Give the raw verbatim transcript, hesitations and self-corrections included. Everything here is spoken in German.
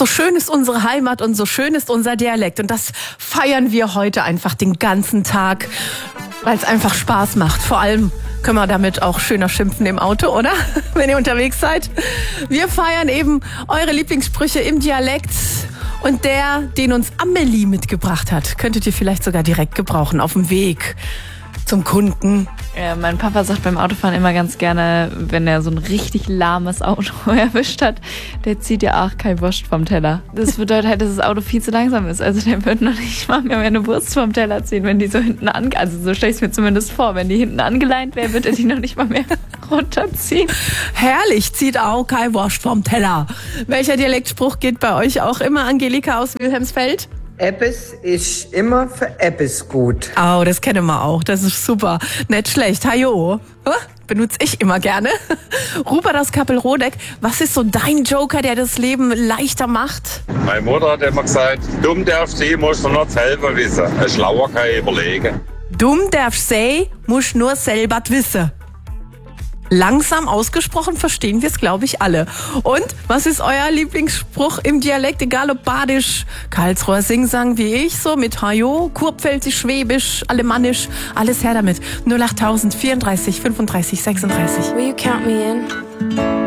So schön ist unsere Heimat und so schön ist unser Dialekt. Und das feiern wir heute einfach den ganzen Tag, weil es einfach Spaß macht. Vor allem können wir damit auch schöner schimpfen im Auto, oder? Wenn ihr unterwegs seid. Wir feiern eben eure Lieblingssprüche im Dialekt. Und der, den uns Amelie mitgebracht hat, könntet ihr vielleicht sogar direkt gebrauchen auf dem Weg zum Kunden. Ja, mein Papa sagt beim Autofahren immer ganz gerne, wenn er so ein richtig lahmes Auto erwischt hat, der zieht ja auch kein Wurst vom Teller. Das bedeutet halt, dass das Auto viel zu langsam ist. Also der wird noch nicht mal mehr eine Wurst vom Teller ziehen, wenn die so hinten an, also so stelle ich es mir zumindest vor, wenn die hinten angeleint wäre, wird er die noch nicht mal mehr runterziehen. Herrlich, zieht auch kein Wurst vom Teller. Welcher Dialektspruch geht bei euch auch immer, Angelika aus Wilhelmsfeld? Eppes ist immer für Eppes gut. Oh, das kennen wir auch. Das ist super. Nicht schlecht. Hajo. Benutze ich immer gerne. Rupert aus Kappelrodeck, was ist so dein Joker, der das Leben leichter macht? Meine Mutter hat immer gesagt, dumm darfst du, musst du nur selber wissen. Ein Schlauer kann ich überlegen. Dumm darfst du, musst nur selber wissen. Langsam ausgesprochen verstehen wir es, glaube ich, alle. Und was ist euer Lieblingsspruch im Dialekt, egal ob Badisch, Karlsruher Singsang wie ich, so mit Hajo, Kurpfälzisch, Schwäbisch, Alemannisch, alles her damit. null acht tausend vierunddreißig fünfunddreißig sechsunddreißig. Will you count me in?